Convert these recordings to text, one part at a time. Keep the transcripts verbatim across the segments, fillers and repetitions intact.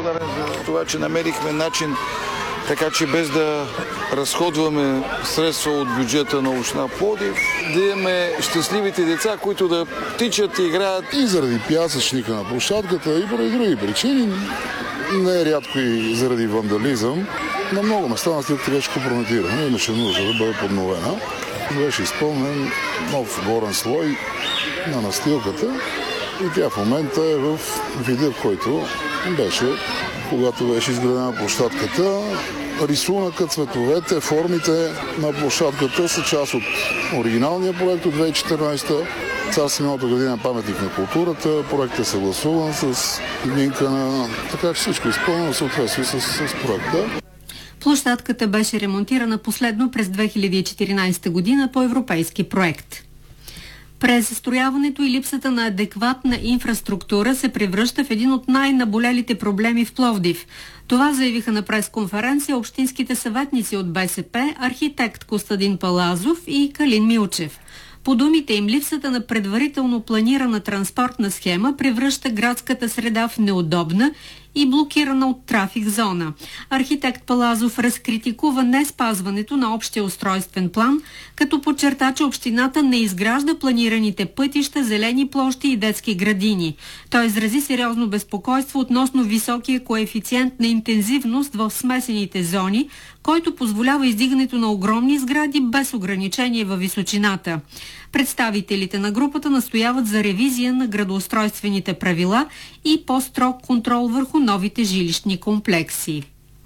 благодарен за това, че намерихме начин, така че без да разходваме средства от бюджета на община Пловдив, да имаме щастливите деца, които да тичат и играят. И заради пясъчника на площадката, и поради други причини, не е рядко и заради вандализъм, на много места настилката беше компрометирана, имаше нужда да бъде подновена. Беше изпълнен нов горен слой на настилката и тя в момента е в вида, в който беше, когато беше изградена площадката. Рисунъкът, цветовете, формите на площадката са част от оригиналния проект от две хиляди и четиринадесета. Царство миналата година е паметник на културата. Проектът е съгласуван с линка на... Така че всичко е изпълнено в съответствие с, с проекта. Площадката беше ремонтирана последно през две хиляди и четиринадесета година по европейски проект. Презастрояването и липсата на адекватна инфраструктура се превръща в един от най-наболелите проблеми в Пловдив. Това заявиха на пресконференция общинските съветници от БСП, архитект Костадин Палазов и Калин Милчев. По думите им, липсата на предварително планирана транспортна схема превръща градската среда в неудобна и блокирана от трафик зона. Архитект Палазов разкритикува не спазването на общия устройствен план, като подчерта, че общината не изгражда планираните пътища, зелени площи и детски градини. Той изрази сериозно безпокойство относно високия коефициент на интензивност в смесените зони, който позволява издигането на огромни сгради без ограничение във височината. Представителите на групата настояват за ревизия на градоустройствените правила и по-строг контрол върху новите жилищни комплекси.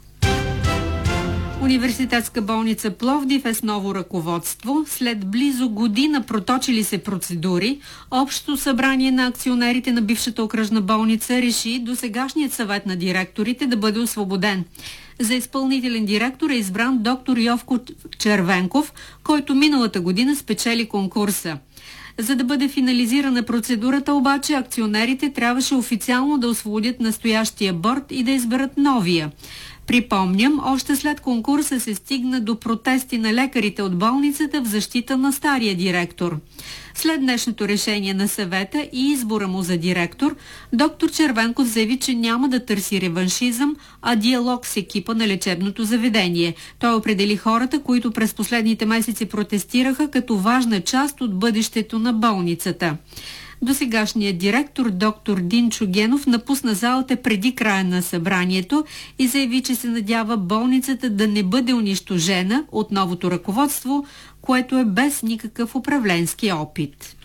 Университетска болница Пловдив е с ново ръководство. След близо година проточили се процедури, Общото събрание на акционерите на бившата окръжна болница реши досегашният съвет на директорите да бъде освободен. За изпълнителен директор е избран доктор Йовко Червенков, който миналата година спечели конкурса. За да бъде финализирана процедурата обаче, акционерите трябваше официално да освободят настоящия борд и да изберат новия. Припомням, още след конкурса се стигна до протести на лекарите от болницата в защита на стария директор. След днешното решение на съвета и избора му за директор, доктор Червенков заяви, че няма да търси реваншизъм, а диалог с екипа на лечебното заведение. Той определи хората, които през последните месеци протестираха, като важна част от бъдещето на болницата. Досегашният директор доктор Динчо Генов напусна залата преди края на събранието и заяви, че се надява болницата да не бъде унищожена от новото ръководство, което е без никакъв управленски опит.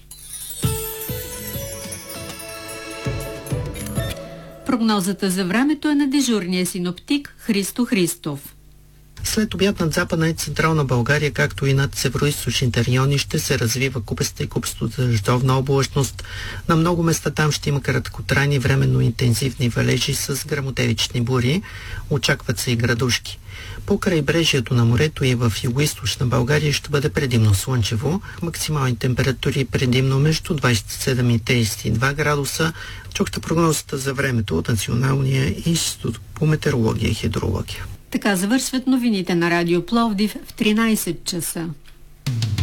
Прогнозата за времето е на дежурния синоптик Христо Христов. След обяд над Западна и Централна България, както и над североизточните райони, ще се развива купеста и купесто дъждовна облачност. На много места там ще има краткотрайни временно интензивни валежи с гръмотевични бури. Очакват се и градушки. По крайбрежието на морето и в югоизточна България ще бъде предимно слънчево. Максимални температури предимно между двадесет и седем и тридесет и два градуса. Чухте прогнозата за времето от Националния институт по метеорология и хидрология. Така завършват новините на Радио Пловдив в тринадесет часа.